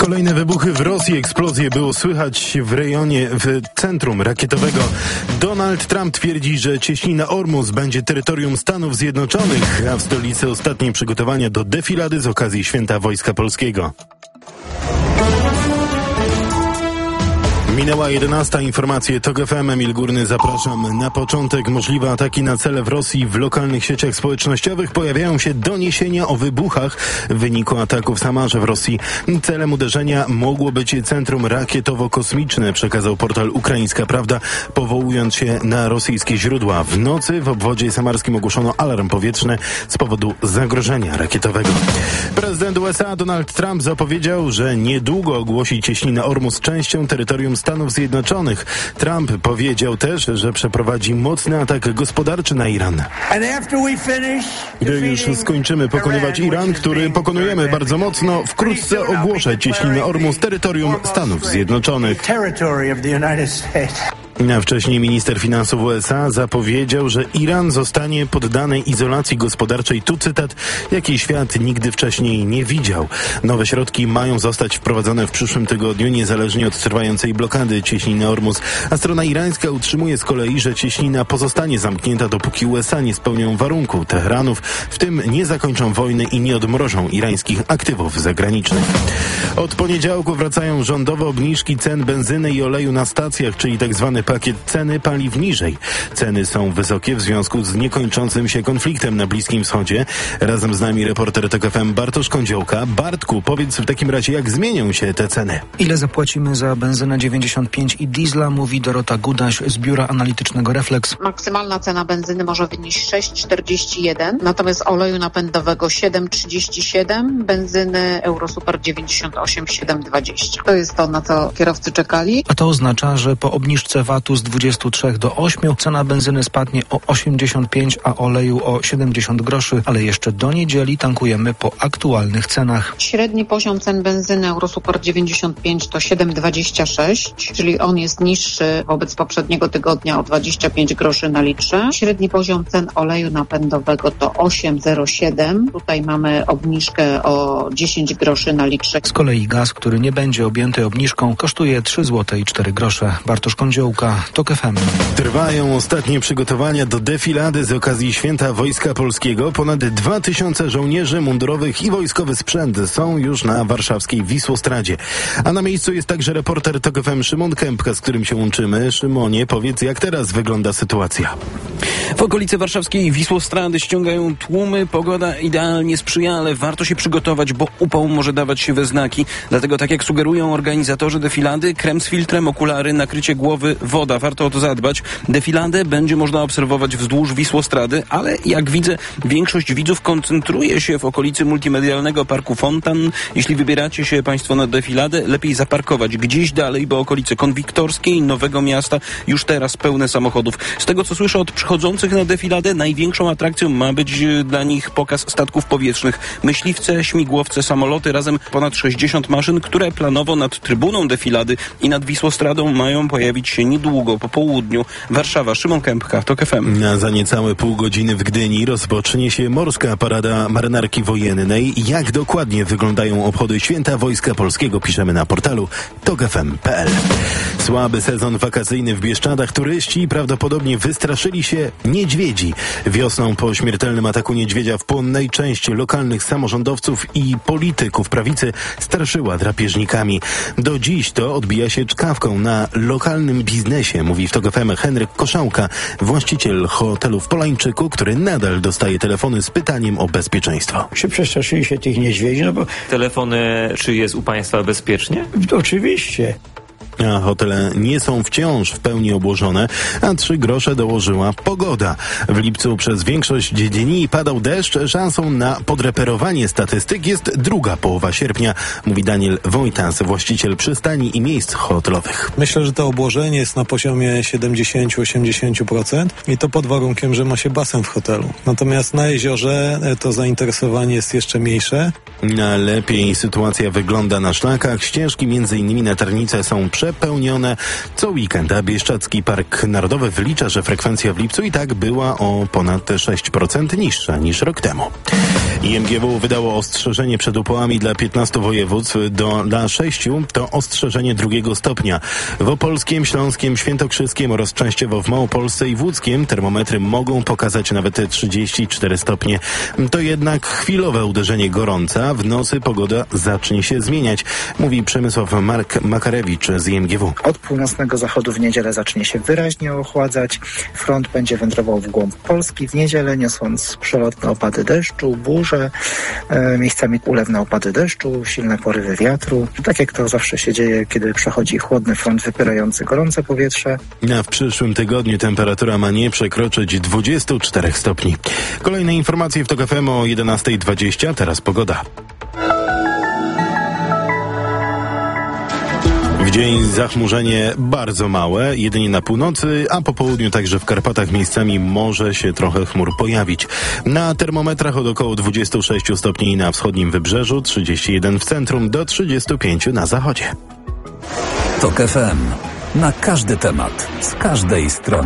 Kolejne wybuchy w Rosji, eksplozje było słychać w centrum rakietowego. Donald Trump twierdzi, że cieśnina Ormus będzie terytorium Stanów Zjednoczonych, a w stolicy ostatnie przygotowania do defilady z okazji Święta Wojska Polskiego. Minęła 11. Informacje TOK FM. Emil Górny, zapraszam. Na początek możliwe ataki na cele w Rosji. W lokalnych sieciach społecznościowych pojawiają się doniesienia o wybuchach w wyniku ataku w Samarze w Rosji. Celem uderzenia mogło być centrum rakietowo-kosmiczne, przekazał portal Ukraińska Prawda, powołując się na rosyjskie źródła. W nocy w obwodzie samarskim ogłoszono alarm powietrzny z powodu zagrożenia rakietowego. Prezydent USA Donald Trump zapowiedział, że niedługo ogłosi cieśninę Ormus częścią terytorium Stanów Zjednoczonych. Trump powiedział też, że przeprowadzi mocny atak gospodarczy na Iran. Gdy już skończymy pokonywać Iran, który pokonujemy bardzo mocno, wkrótce ogłoszę cieśninę Ormus terytorium Stanów Zjednoczonych. A wcześniej minister finansów USA zapowiedział, że Iran zostanie poddany izolacji gospodarczej, tu cytat, jakiej świat nigdy wcześniej nie widział. Nowe środki mają zostać wprowadzone w przyszłym tygodniu, niezależnie od trwającej blokady cieśniny Ormus. A strona irańska utrzymuje z kolei, że cieśnina pozostanie zamknięta, dopóki USA nie spełnią warunku Teheranów, w tym nie zakończą wojny i nie odmrożą irańskich aktywów zagranicznych. Od poniedziałku wracają rządowe obniżki cen benzyny i oleju na stacjach, czyli tzw. pakiet ceny paliw niżej. Ceny są wysokie w związku z niekończącym się konfliktem na Bliskim Wschodzie. Razem z nami reporter TOK FM Bartosz Kądziołka. Bartku, powiedz w takim razie, jak zmienią się te ceny? Ile zapłacimy za benzynę 95 i diesla, mówi Dorota Gudaś z biura analitycznego Reflex. Maksymalna cena benzyny może wynieść 6,41, natomiast oleju napędowego 7,37, benzyny Eurosuper 98, 7,20. To jest to, na co kierowcy czekali. A to oznacza, że po obniżce VAT-u z 23 do 8 cena benzyny spadnie o 85, a oleju o 70 groszy, ale jeszcze do niedzieli tankujemy po aktualnych cenach. Średni poziom cen benzyny Eurosuper 95 to 7,26, czyli on jest niższy wobec poprzedniego tygodnia o 25 groszy na litrze. Średni poziom cen oleju napędowego to 8,07. Tutaj mamy obniżkę o 10 groszy na litrze. Z kolei gaz, który nie będzie objęty obniżką, kosztuje 3 zł i 4 grosze. Bartosz Kądziołka, TOK FM. Trwają ostatnie przygotowania do defilady z okazji Święta Wojska Polskiego. Ponad 2000 żołnierzy mundurowych i wojskowy sprzęt są już na warszawskiej Wisłostradzie. A na miejscu jest także reporter TOK FM Szymon Kępka, z którym się łączymy. Szymonie, powiedz, jak teraz wygląda sytuacja? W okolicy warszawskiej Wisłostrady ściągają tłumy. Pogoda idealnie sprzyja, ale warto się przygotować, bo upał może dawać się we znaki. Dlatego, tak jak sugerują organizatorzy defilady, krem z filtrem, okulary, nakrycie głowy, woda. Warto o to zadbać. Defiladę będzie można obserwować wzdłuż Wisłostrady, ale jak widzę, większość widzów koncentruje się w okolicy multimedialnego Parku Fontan. Jeśli wybieracie się Państwo na defiladę, lepiej zaparkować gdzieś dalej, bo okolice Konwiktorskiej, Nowego Miasta już teraz pełne samochodów. Z tego, co słyszę od przychodzących na defiladę, największą atrakcją ma być dla nich pokaz statków powietrznych. Myśliwce, śmigłowce, samoloty, razem ponad 60 maszyn, które planowo nad trybuną defilady i nad Wisłostradą mają pojawić się niedługo po południu. Warszawa, Szymon Kępka, TOK FM. Za niecałe pół godziny w Gdyni rozpocznie się morska parada marynarki wojennej. Jak dokładnie wyglądają obchody Święta Wojska Polskiego, piszemy na portalu tokfm.pl. Słaby sezon wakacyjny w Bieszczadach. Turyści prawdopodobnie wystraszyli się niedźwiedzi. Wiosną po śmiertelnym ataku niedźwiedzia w Płonnej część lokalnych samorządowców i polityków prawicy straszyła drapieżnikami. Do dziś to odbija się czkawką na lokalnym biznesie, mówi w TOK FM Henryk Koszałka, właściciel hotelu w Polańczyku, który nadal dostaje telefony z pytaniem o bezpieczeństwo. Przestraszyli się tych niedźwiedzi, no bo... Telefony, czy jest u Państwa bezpiecznie? Oczywiście. A hotele nie są wciąż w pełni obłożone, a 3 grosze dołożyła pogoda. W lipcu przez większość dni padał deszcz. Szansą na podreperowanie statystyk jest druga połowa sierpnia, mówi Daniel Wojtas, właściciel przystani i miejsc hotelowych. Myślę, że to obłożenie jest na poziomie 70-80% i to pod warunkiem, że ma się basen w hotelu. Natomiast na jeziorze to zainteresowanie jest jeszcze mniejsze. Lepiej sytuacja wygląda na szlakach. Ścieżki m.in. na Tarnice są przepełnione co weekend, a Bieszczadzki Park Narodowy wylicza, że frekwencja w lipcu i tak była o ponad 6% niższa niż rok temu. IMGW wydało ostrzeżenie przed upałami dla 15 województw, dla 6 to ostrzeżenie 2 stopnia. W Opolskiem, Śląskiem, Świętokrzyskiem oraz częściowo w Małopolsce i w Łódzkiem termometry mogą pokazać nawet 34 stopnie. To jednak chwilowe uderzenie gorąca. W nocy pogoda zacznie się zmieniać, mówi Przemysław Makarewicz z IMGW. Od północnego zachodu w niedzielę zacznie się wyraźnie ochładzać. Front będzie wędrował w głąb Polski w niedzielę, niosąc przelotne opady deszczu, burze, miejscami ulewne opady deszczu, silne porywy wiatru. Tak jak to zawsze się dzieje, kiedy przechodzi chłodny front wypierający gorące powietrze. A w przyszłym tygodniu temperatura ma nie przekroczyć 24 stopni. Kolejne informacje w TOK FM o 11:20. Teraz pogoda. W dzień zachmurzenie bardzo małe, jedynie na północy, a po południu także w Karpatach miejscami może się trochę chmur pojawić. Na termometrach od około 26 stopni na wschodnim wybrzeżu, 31 w centrum, do 35 na zachodzie. TOK FM. Na każdy temat, z każdej strony.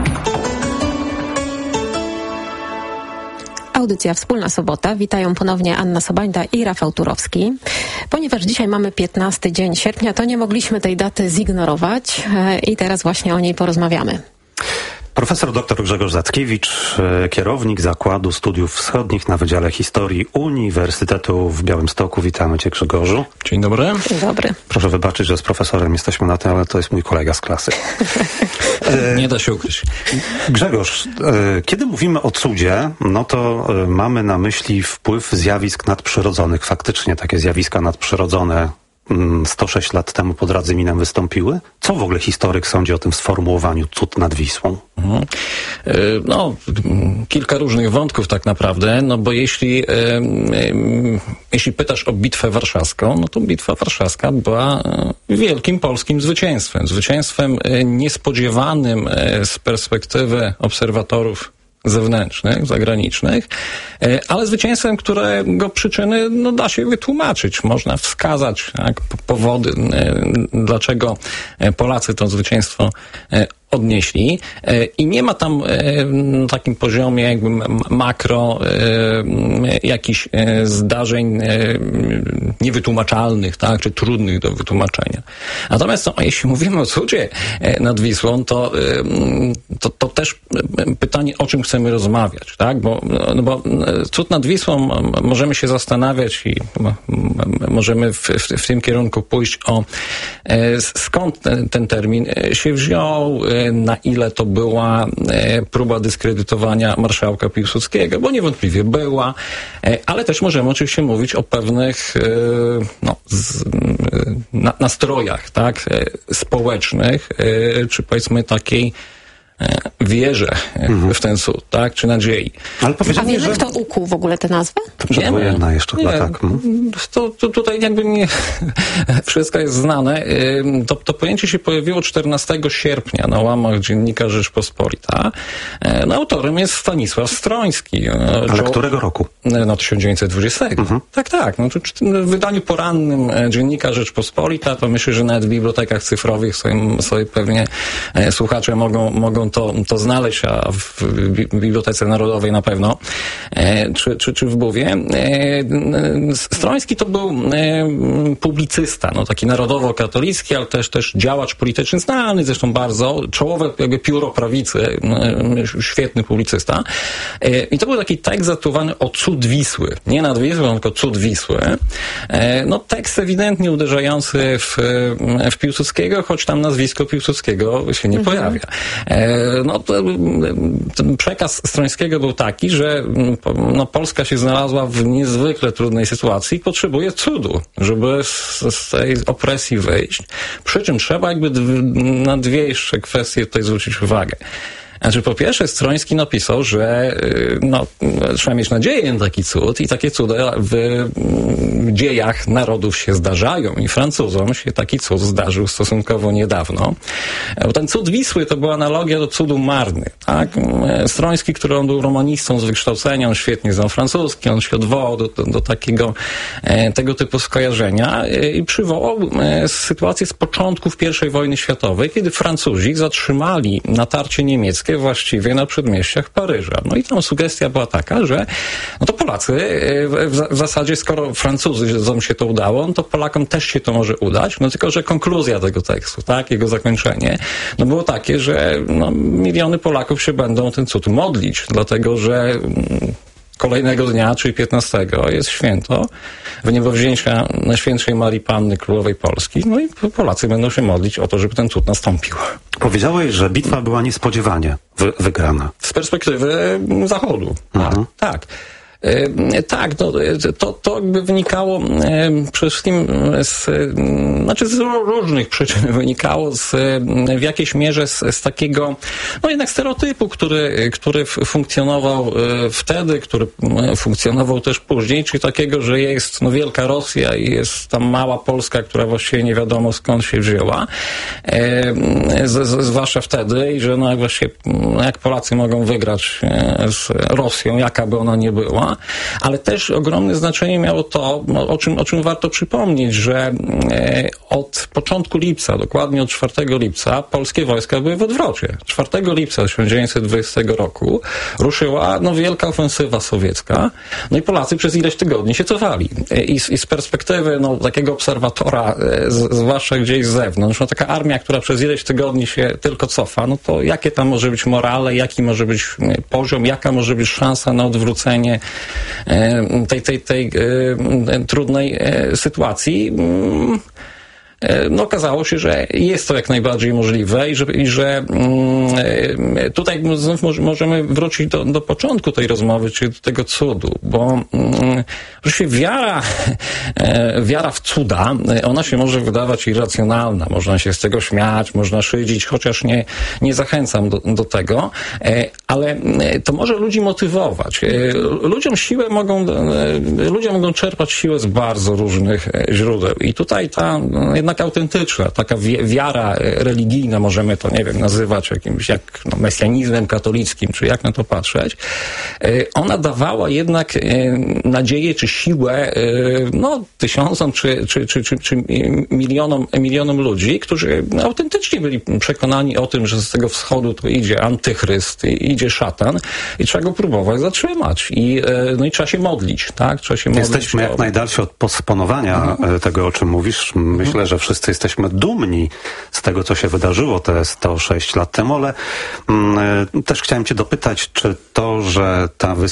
Audycja Wspólna Sobota. Witają ponownie Anna Sobańda i Rafał Turowski. Ponieważ dzisiaj mamy 15 dzień sierpnia, to nie mogliśmy tej daty zignorować i teraz właśnie o niej porozmawiamy. Profesor dr Grzegorz Zackiewicz, kierownik Zakładu Studiów Wschodnich na Wydziale Historii Uniwersytetu w Białymstoku. Witamy Cię, Grzegorzu. Dzień dobry. Dzień dobry. Proszę wybaczyć, że z profesorem jesteśmy na tym, ale to jest mój kolega z klasy. Nie da się ukryć. Grzegorz, kiedy mówimy o cudzie, no to mamy na myśli wpływ zjawisk nadprzyrodzonych. Faktycznie takie zjawiska nadprzyrodzone 106 lat temu pod Radzyminem wystąpiły. Co w ogóle historyk sądzi o tym sformułowaniu cud nad Wisłą? No, kilka różnych wątków tak naprawdę, no bo jeśli pytasz o Bitwę Warszawską, no to Bitwa Warszawska była wielkim polskim zwycięstwem. Zwycięstwem niespodziewanym z perspektywy obserwatorów zewnętrznych, zagranicznych, ale zwycięstwem, którego przyczyny da się wytłumaczyć. Można wskazać powody, dlaczego Polacy to zwycięstwo odnieśli i nie ma tam na takim poziomie jakby makro jakichś zdarzeń niewytłumaczalnych, tak, czy trudnych do wytłumaczenia. Natomiast jeśli mówimy o cudzie nad Wisłą, to też pytanie, o czym chcemy rozmawiać, tak, bo cud nad Wisłą możemy się zastanawiać i możemy w tym kierunku pójść skąd ten termin się wziął, na ile to była próba dyskredytowania marszałka Piłsudskiego, bo niewątpliwie była, ale też możemy oczywiście mówić o pewnych nastrojach, tak, społecznych, czy powiedzmy takiej wierze w ten cud, tak? Czy nadziei. Ale a wiemy, kto ukuł w ogóle tę nazwę? Przedwojenna jeszcze chyba, tak. To tutaj jakby nie wszystko jest znane. To pojęcie się pojawiło 14 sierpnia na łamach Dziennika Rzeczpospolita. Autorem jest Stanisław Stroński. Ale którego roku? 1920. Tak. W wydaniu porannym Dziennika Rzeczpospolita, to myślę, że nawet w bibliotekach cyfrowych sobie pewnie słuchacze mogą to znaleźć, a w Bibliotece Narodowej na pewno, czy w Buwie. Stroński to był publicysta, taki narodowo-katolicki, ale też działacz polityczny, znany zresztą bardzo, czołowe jakby pióro prawicy, świetny publicysta. I to był taki tekst zatytułowany o cud Wisły. Nie nad Wisłą, tylko cud Wisły. Tekst ewidentnie uderzający w Piłsudskiego, choć tam nazwisko Piłsudskiego się nie pojawia. Ten przekaz Strońskiego był taki, że Polska się znalazła w niezwykle trudnej sytuacji i potrzebuje cudu, żeby z tej opresji wyjść. Przy czym trzeba jakby na dwie jeszcze kwestie tutaj zwrócić uwagę. Znaczy, po pierwsze, Stroński napisał, że trzeba mieć nadzieję na taki cud i takie cuda w dziejach narodów się zdarzają i Francuzom się taki cud zdarzył stosunkowo niedawno. Bo ten cud Wisły to była analogia do cudu Marny. Tak? Stroński, który on był romanistą z wykształcenia, on świetnie znał francuski, on się odwołał do takiego tego typu skojarzenia i przywołał sytuację z początków I wojny światowej, kiedy Francuzi zatrzymali natarcie niemieckie właściwie na przedmieściach Paryża. No i tam sugestia była taka, że to Polacy w zasadzie, skoro Francuzom się to udało, to Polakom też się to może udać, tylko że konkluzja tego tekstu, tak, jego zakończenie, było takie, że miliony Polaków się będą o ten cud modlić, dlatego że kolejnego dnia, czyli 15, jest święto Wyniebowzięcia Najświętszej Marii Panny Królowej Polski. No i Polacy będą się modlić o to, żeby ten cud nastąpił. Powiedziałeś, że bitwa była niespodziewanie wygrana. Z perspektywy Zachodu. Tak. To jakby wynikało przede wszystkim z różnych przyczyn wynikało w jakiejś mierze z takiego jednak stereotypu, który funkcjonował wtedy, który funkcjonował też później, czyli takiego, że jest wielka Rosja i jest tam mała Polska, która właściwie nie wiadomo skąd się wzięła, zwłaszcza wtedy, i że jak Polacy mogą wygrać z Rosją, jaka by ona nie była. Ale też ogromne znaczenie miało to, o czym warto przypomnieć, że od początku lipca, dokładnie od 4 lipca, polskie wojska były w odwrocie. 4 lipca 1920 roku ruszyła wielka ofensywa sowiecka, i Polacy przez ileś tygodni się cofali. I z perspektywy takiego obserwatora, zwłaszcza gdzieś z zewnątrz, taka armia, która przez ileś tygodni się tylko cofa, to jakie tam może być morale, jaki może być poziom, jaka może być szansa na odwrócenie tej trudnej sytuacji. Okazało się, że jest to jak najbardziej możliwe i że tutaj znów możemy wrócić do początku tej rozmowy, czyli do tego cudu, bo oczywiście wiara w cuda, ona się może wydawać irracjonalna, można się z tego śmiać, można szydzić, chociaż nie zachęcam do tego, ale to może ludzi motywować. Ludzie mogą czerpać siłę z bardzo różnych źródeł i tutaj ta jednak autentyczna, taka wiara religijna, możemy to, nazywać jakimś mesjanizmem katolickim, czy jak na to patrzeć, ona dawała jednak nadzieję, czy siłę, tysiącom, czy milionom ludzi, którzy autentycznie byli przekonani o tym, że z tego wschodu to idzie antychryst, idzie szatan i trzeba go próbować zatrzymać. I trzeba się modlić, tak? Trzeba się modlić. Jesteśmy jak najdalej od posponowania tego, o czym mówisz. Myślę, że wszyscy jesteśmy dumni z tego, co się wydarzyło te 106 lat temu, ale też chciałem cię dopytać, czy to, że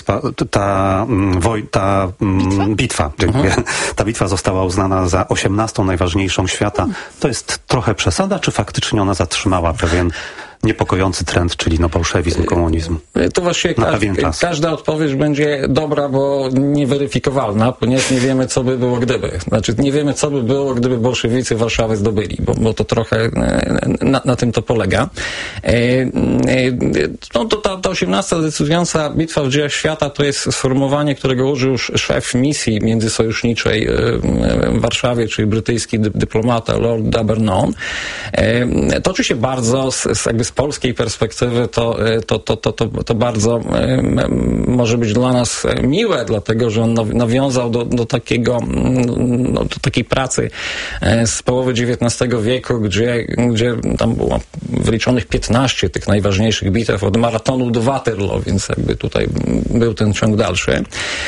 ta bitwa została uznana za 18. najważniejszą świata, to jest trochę przesada, czy faktycznie ona zatrzymała pewien niepokojący trend, czyli bolszewizm, komunizm? To właściwie każda odpowiedź będzie dobra, bo nieweryfikowalna, ponieważ nie wiemy, co by było gdyby. Nie wiemy, co by było, gdyby bolszewicy Warszawę zdobyli, bo to trochę na tym to polega. Ta 18. decydująca bitwa w dziejach świata to jest sformułowanie, którego użył szef misji międzysojuszniczej w Warszawie, czyli brytyjski dyplomata Lord D'Abernon. Toczy się bardzo z polskiej perspektywy to bardzo może być dla nas miłe, dlatego że on nawiązał do takiej pracy z połowy XIX wieku, gdzie tam było wyliczonych 15 tych najważniejszych bitew od maratonu do Waterloo, więc tutaj był ten ciąg dalszy.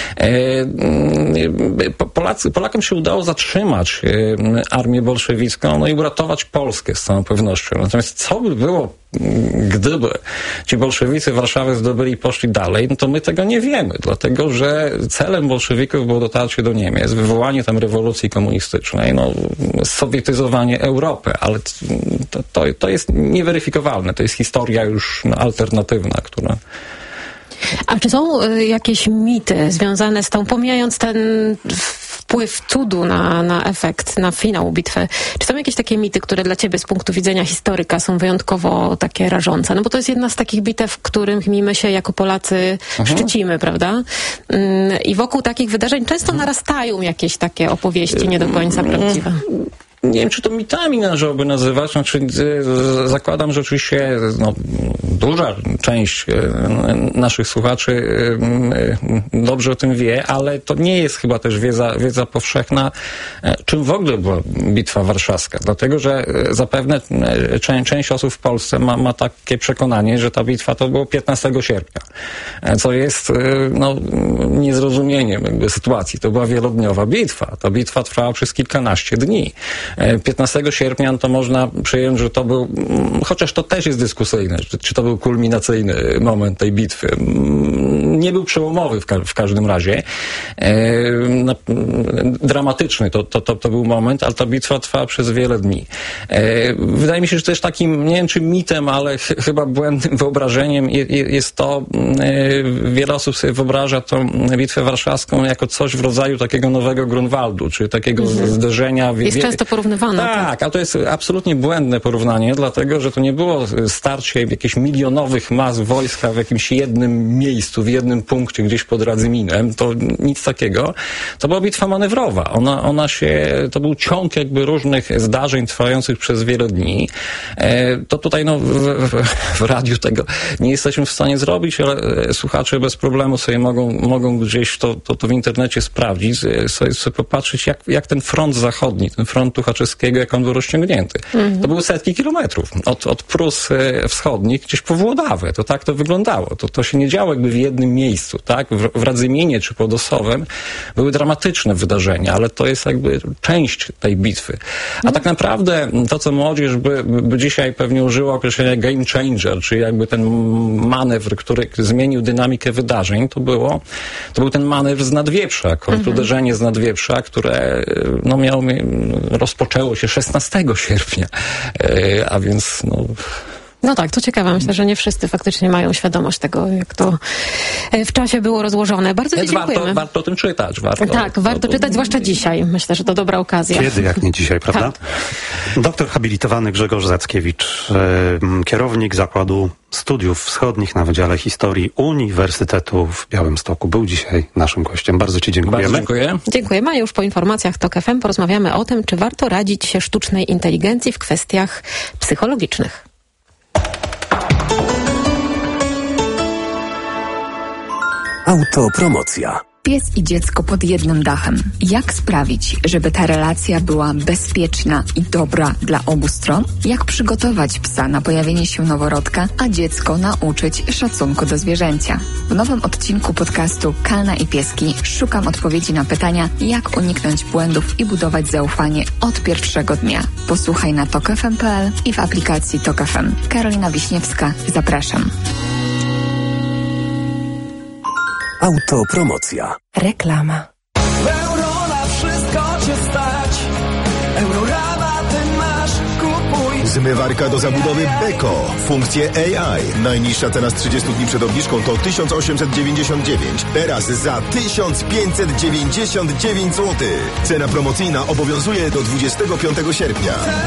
Polakom się udało zatrzymać armię bolszewicką, i uratować Polskę z całą pewnością. Natomiast co by było, gdyby ci bolszewicy Warszawę zdobyli i poszli dalej, to my tego nie wiemy, dlatego że celem bolszewików było dotarcie do Niemiec, wywołanie tam rewolucji komunistycznej, sowietyzowanie Europy, ale to jest nieweryfikowalne, to jest historia już alternatywna, która... A czy są jakieś mity związane z tą, pomijając wpływ cudu na efekt, na finał bitwy. Czy są jakieś takie mity, które dla ciebie z punktu widzenia historyka są wyjątkowo takie rażące? No bo to jest jedna z takich bitew, których my się jako Polacy szczycimy, prawda? I wokół takich wydarzeń często narastają jakieś takie opowieści nie do końca prawdziwe. Nie wiem, czy to mitami należałoby nazywać. Znaczy, zakładam, że oczywiście duża część naszych słuchaczy dobrze o tym wie, ale to nie jest chyba też wiedza powszechna, czym w ogóle była Bitwa Warszawska. Dlatego, że zapewne część osób w Polsce ma takie przekonanie, że ta bitwa to było 15 sierpnia, co jest niezrozumieniem jakby sytuacji. To była wielodniowa bitwa. Ta bitwa trwała przez kilkanaście dni. 15 sierpnia to można przyjąć, że to był, chociaż to też jest dyskusyjne, czy to był kulminacyjny moment tej bitwy. Nie był przełomowy w każdym razie. Dramatyczny to był moment, ale ta bitwa trwała przez wiele dni. Wydaje mi się, że też takim, nie wiem czy mitem, ale chyba błędnym wyobrażeniem jest to, wiele osób sobie wyobraża tą Bitwę Warszawską jako coś w rodzaju takiego nowego Grunwaldu, czy takiego zderzenia. Jest często porównywane. Tak, ale to jest absolutnie błędne porównanie, dlatego, że to nie było starcie jakichś milionowych mas wojska w jakimś jednym miejscu, w jednym punkcie, gdzieś pod Radzyminem. To nic takiego. To była bitwa manewrowa. To był ciąg jakby różnych zdarzeń trwających przez wiele dni. To tutaj w radiu tego nie jesteśmy w stanie zrobić, ale słuchacze bez problemu sobie mogą gdzieś to w internecie sprawdzić, sobie popatrzeć, jak ten front zachodni, ten front Tuchaczewskiego, jak on był rozciągnięty. To były setki kilometrów od Prus wschodnich gdzieś po Włodawę. To tak to wyglądało. To się nie działo jakby w jednym miejscu, tak? W Radzyminie czy pod Ossowem były dramatyczne wydarzenia, ale to jest jakby część tej bitwy. A tak naprawdę to, co młodzież by dzisiaj pewnie użyła określenia game changer, czyli jakby ten manewr, który zmienił dynamikę wydarzeń, to był ten manewr z Nadwieprza, kontruderzenie z Nadwieprza, które rozpoczęło się 16 sierpnia, a więc No tak, to ciekawe. Myślę, że nie wszyscy faktycznie mają świadomość tego, jak to w czasie było rozłożone. Bardzo Ci dziękujemy. Warto o tym czytać. Warto czytać, zwłaszcza dzisiaj. Myślę, że to dobra okazja. Kiedy, jak nie dzisiaj, prawda? Tak. Doktor habilitowany Grzegorz Zackiewicz, kierownik Zakładu Studiów Wschodnich na Wydziale Historii Uniwersytetu w Białymstoku, był dzisiaj naszym gościem. Bardzo Ci dziękujemy. Bardzo dziękuję. Dziękujemy, a już po informacjach TOK FM porozmawiamy o tym, czy warto radzić się sztucznej inteligencji w kwestiach psychologicznych. Autopromocja. Pies i dziecko pod jednym dachem. Jak sprawić, żeby ta relacja była bezpieczna i dobra dla obu stron? Jak przygotować psa na pojawienie się noworodka, a dziecko nauczyć szacunku do zwierzęcia? W nowym odcinku podcastu Kalna i Pieski szukam odpowiedzi na pytania, jak uniknąć błędów i budować zaufanie od pierwszego dnia. Posłuchaj na tokfm.pl i w aplikacji TOK FM. Karolina Wiśniewska, zapraszam. Autopromocja. Reklama. Euro na wszystko cię stać. Eurorabaty masz, kupuj. Zmywarka do zabudowy Beko. Funkcje AI. Najniższa cena z 30 dni przed obniżką to 1899. Teraz za 1599 zł. Cena promocyjna obowiązuje do 25 sierpnia.